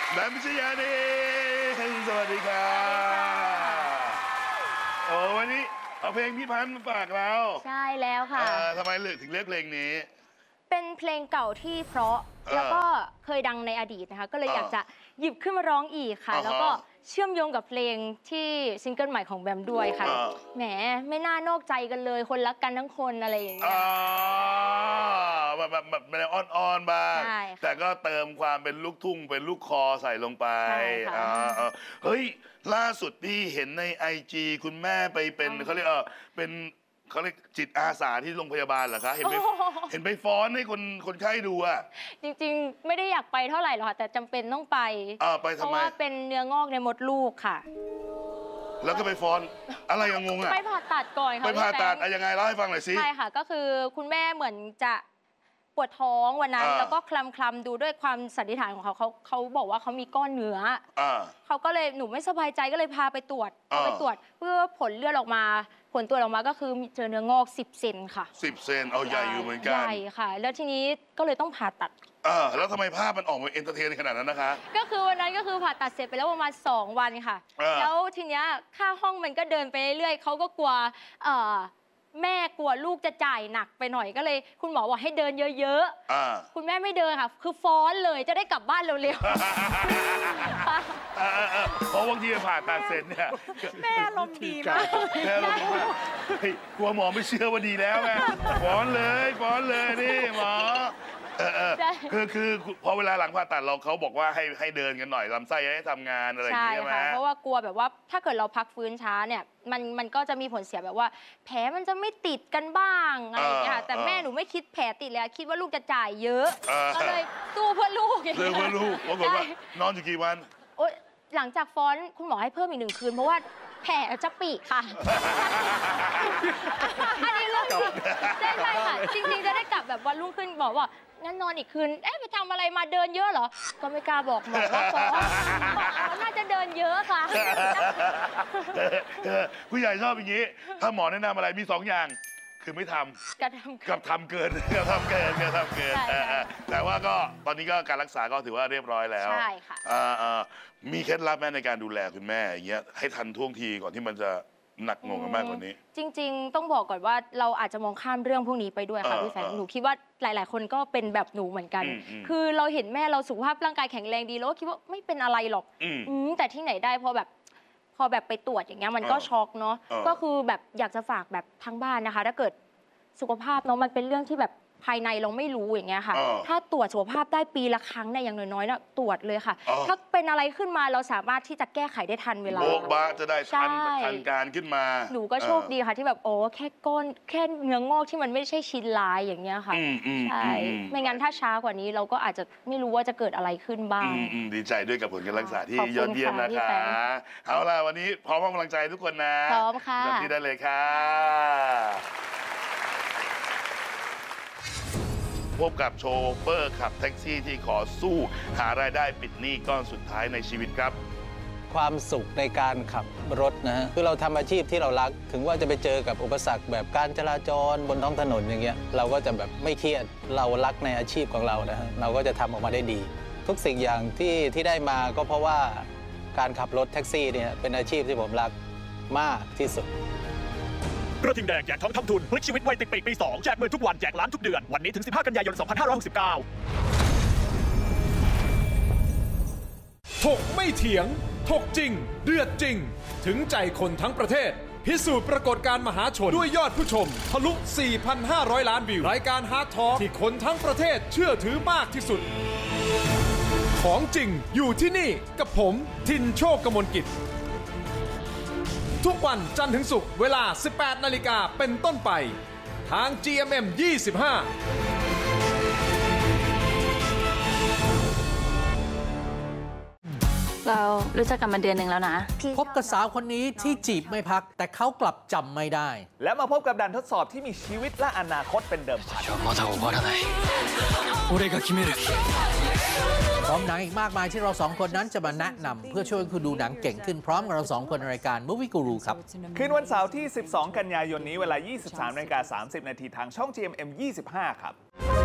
แบมพิชยานีสวัสดีครับโอ้วันนี้เอาเพลงพี่พันธ์มาฝากเราใช่แล้วค่ะทำไมถึงเลือกเพลงนี้เป็นเพลงเก่าที่เพราะแล้วก็เคยดังในอดีตนะคะก็เลยอยากจะหยิบขึ้นมาร้องอีกค่ะแล้วก็เชื่อมโยงกับเพลงที่ซิงเกิลใหม่ของแบมด้วยค่ะแหมไม่น่านอกใจกันเลยคนรักกันทั้งคนอะไรอย่างเงี้ยแบบอ่อนๆบ้างแต่ก็เติมความเป็นลูกทุ่งเป็นลูกคอใส่ลงไปเฮ้ยล่าสุดพี่เห็นในIGคุณแม่ไปเป็นเขาเรียกเป็นเขาเรียกจิตอาสาที่โรงพยาบาลเหรอคะเห็นไปฟ้อนให้คนไข้ดูอะจริงๆไม่ได้อยากไปเท่าไหร่หรอกค่ะแต่จำเป็นต้องไปเพราะว่าเป็นเนื้องอกในมดลูกค่ะแล้วก็ไปฟ้อนอะไรยังงงอะไปผ่าตัดก่อนค่ะไปผ่าตัดยังไงเล่าให้ฟังหน่อยสิใช่ค่ะก็คือคุณแม่เหมือนจะปวดท้องวันนั้นแล้วก็คลำดูด้วยความสันนิษฐานของเขาบอกว่าเขามีก้อนเนื้อเขาก็เลยหนูไม่สบายใจก็เลยพาไปตรวจเพื่อผลเลือดออกมาผลตรวจออกมาก็คือเจอเนื้องอก10 เซนค่ะ 10 เซนเอาใหญ่อยู่เหมือนกันใหญ่ค่ะแล้วทีนี้ก็เลยต้องผ่าตัดแล้วทำไมภาพมันออกมาเอนเตอร์เทนขนาดนั้นนะคะก็คือวันนั้นก็คือผ่าตัดเสร็จไปแล้วประมาณ2 วันค่ะแล้วทีเนี้ยค่าห้องมันก็เดินไปเรื่อยๆเขาก็กลัวแม่กลัวลูกจะจ่ายหนักไปหน่อยก็เลยคุณหมอบอกให้เดินเยอะๆคุณแม่ไม่เดินค่ะคือฟ้อนเลยจะได้กลับบ้านเร็วๆเพราะบางทีผ่าตัดเสร็จเนี่ยแม่ลมดีมากกลัวหมอไม่เชื่อว่าดีแล้วไงฟ้อนเลยนี่หมอคือพอเวลาหลังผ่าตัดเขาบอกว่าให้เดินกันหน่อยลำไส้ให้ทำงานอะไรอย่างนี้ใช่ไหมเพราะว่ากลัวแบบว่าถ้าเกิดเราพักฟื้นช้าเนี่ยมันก็จะมีผลเสียแบบว่าแผลมันจะไม่ติดกันบ้างอะไรอย่างเงี้ยแต่แม่หนูไม่คิดแผลติดเลยคิดว่าลูกจะจ่ายเยอะก็เลยสู้เพื่อลูกปรากฏว่านอนอยู่กี่วันหลังจากฟ้อนคุณหมอให้เพิ่มอีก1 คืนเพราะว่าแผลจะปีกค่ะอันนี้เรื่องใช่ค่ะจริงๆจะได้กลับแบบวันรุ่งขึ้นบอกว่างั้นนอนอีกคืนไปทำอะไรมาเดินเยอะเหรอก็ไม่กล้าบอกหมอว่าฟ้องน่าจะเดินเยอะค่ะผู้ใหญ่ชอบอย่างนี้ถ้าหมอแนะนำอะไรมี2 อย่างคือไม่ทำกับทำเกินแต่ว่าก็ตอนนี้ก็การรักษาก็ถือว่าเรียบร้อยแล้วใช่ค่ะมีเคล็ดลับแม่ในการดูแลคุณแม่อย่างเงี้ยให้ทันท่วงทีก่อนที่มันจะหนักหน่วงกันมากกว่านี้จริงๆต้องบอกก่อนว่าเราอาจจะมองข้ามเรื่องพวกนี้ไปด้วยค่ะพี่แฟนหนูคิดว่าหลายๆคนก็เป็นแบบหนูเหมือนกันคือเราเห็นแม่เราสุขภาพร่างกายแข็งแรงดีแล้วคิดว่าไม่เป็นอะไรหรอกแต่ที่ไหนได้พอแบบไปตรวจอย่างเงี้ยมันก็ช็อกเนาะก็คือแบบอยากจะฝากแบบทั้งบ้านนะคะถ้าเกิดสุขภาพเนาะมันเป็นเรื่องที่แบบภายในเราไม่รู้อย่างเงี้ยค่ะถ้าตรวจสุขภาพได้ปีละครั้งเนี่ยอย่างน้อยๆนะตรวจเลยค่ะถ้าเป็นอะไรขึ้นมาเราสามารถที่จะแก้ไขได้ทันเวลาโบ๊ะบ้าจะได้ทันการขึ้นมาหนูก็โชคดีค่ะที่แบบแค่ก้อนแค่เนื้องอกที่มันไม่ใช่ชิ้นร้ายอย่างเงี้ยค่ะใช่ไม่งั้นถ้าช้ากว่านี้เราก็อาจจะไม่รู้ว่าจะเกิดอะไรขึ้นบ้างดีใจด้วยกับผลการรักษาที่ยอดเยี่ยมนะคะเอาล่ะวันนี้พร้อมให้กำลังใจทุกคนนะพร้อมค่ะแบบที่ได้เลยค่ะพบกับโชเฟอร์ขับแท็กซี่ที่ขอสู้หารายได้ปิดหนี้ก้อนสุดท้ายในชีวิตครับความสุขในการขับรถนะฮะคือเราทำอาชีพที่เรารักถึงว่าจะไปเจอกับอุปสรรคแบบการจราจรบนท้องถนนอย่างเงี้ยเราก็จะแบบไม่เครียดเรารักในอาชีพของเรานะฮะเราก็จะทำออกมาได้ดีทุกสิ่งอย่างที่ได้มาก็เพราะว่าการขับรถแท็กซี่เนี่ยเป็นอาชีพที่ผมรักมากที่สุดกระทิงแดงแจกทองคำทุนพลิกชีวิตวัยติดปีกปี 2แจกเงินทุกวันแจกล้านทุกเดือนวันนี้ถึง15 กันยายน 2569 ถกไม่เถียงถกจริงเดือดจริงถึงใจคนทั้งประเทศพิสูจน์ปรากฏการณ์มหาชนด้วยยอดผู้ชมทะลุ 4,500 ล้านวิวรายการฮาร์ดทอล์กที่คนทั้งประเทศเชื่อถือมากที่สุดของจริงอยู่ที่นี่กับผมทินโชคกมลกิจทุกวันจันทร์ถึงศุกร์เวลา 18 นาฬิกาเป็นต้นไปทาง GMM 25 เรารู้จักกันมาเดือนหนึ่งแล้วนะพบกับสาวคนนี้ที่จีบไม่พักแต่เขากลับจำไม่ได้และมาพบกับด่านทดสอบที่มีชีวิตและอนาคตเป็นเดิมพันพร้อมหนังอีกมากมายที่เราสองคนนั้นจะมาแนะนำเพื่อช่วยคุณดูหนังเก่งขึ้นพร้อมกับเราสองคนในรายการ Movie Guru ครับคืนวันเสาร์ที่ 12 กันยายนนี้เวลา 23:30 นาทีทางช่อง GMM 25 ครับ